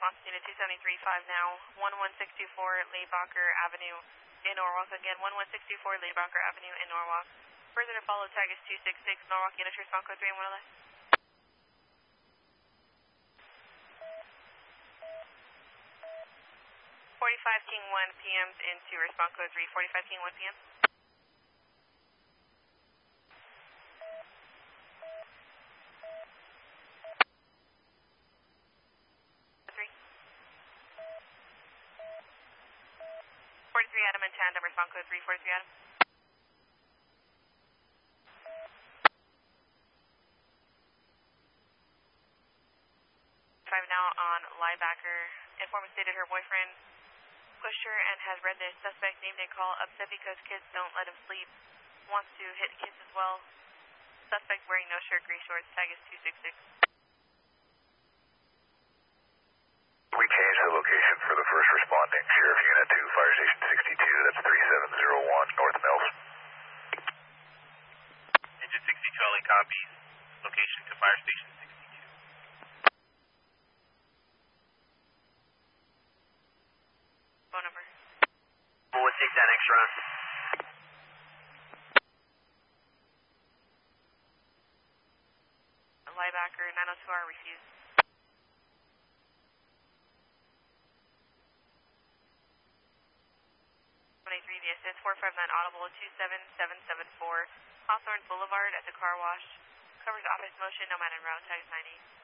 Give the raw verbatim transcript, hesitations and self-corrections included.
response unit two seventy-three five now, one one six two four Leibacher Avenue in Norwalk. Again, one one six two four Leibacher Avenue in Norwalk. Further to follow, tag is two six six, Norwalk unit, response code three and one left. forty-five King one P M's into response code three, forty-five King one P M. forty-three Adam in tandem, response code three, forty-three Adam. five now on Leibacher. Informant stated her boyfriend pushed her and has read the suspect named and call upset because kids don't let him sleep. Wants to hit kids as well. Suspect wearing no shirt, gray shorts. Tag is two six six. We changed the location for the first responding Sheriff Unit to Fire Station sixty-two. That's three seven zero one North Mills. Engine sixty Charlie copies. Location to Fire Station sixty-two. Phone number. one six that next run. Leibacher, nine oh two R refused. twenty-three the assist, four five nine audible, two seven seven seven four Hawthorne Boulevard at the car wash. Covers office motion, no man en route, tag is ninety.